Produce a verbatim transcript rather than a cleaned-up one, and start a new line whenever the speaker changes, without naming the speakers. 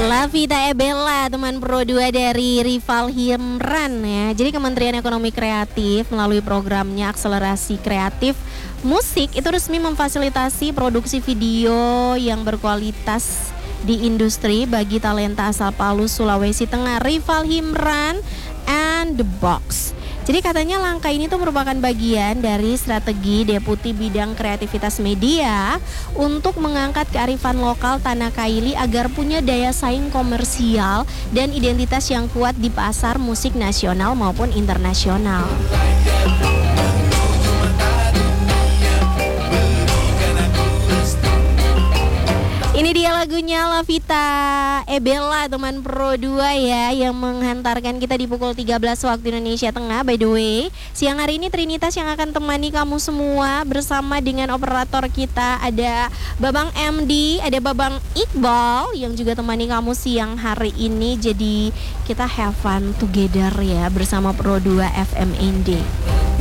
Lavita Ebella, teman Pro dua dari Rival Himran ya. Jadi Kementerian Ekonomi Kreatif melalui programnya Akselerasi Kreatif Musik itu resmi memfasilitasi produksi video yang berkualitas di industri bagi talenta asal Palu, Sulawesi Tengah, Rival Himran and The Box. Jadi katanya langkah ini tuh merupakan bagian dari strategi Deputi Bidang Kreativitas Media untuk mengangkat kearifan lokal Tanah Kaili agar punya daya saing komersial dan identitas yang kuat di pasar musik nasional maupun internasional. Ini dia lagunya Lavita Ebella, teman Pro dua ya, yang menghantarkan kita di pukul tiga belas waktu Indonesia Tengah. By the way, siang hari ini Trinitas yang akan temani kamu semua bersama dengan operator kita. Ada Babang M D, ada Babang Iqbal yang juga temani kamu siang hari ini. Jadi kita have fun together ya bersama Pro dua F M N D.